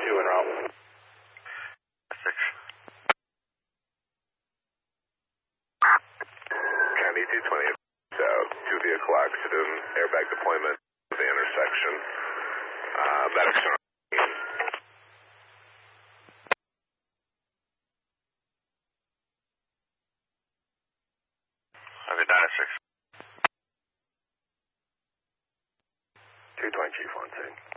2 en route. 6. County 220 south, 2 vehicle accident, airbag deployment at the intersection. Medics are on scene. Okay, 9-6. 220 Chief on scene.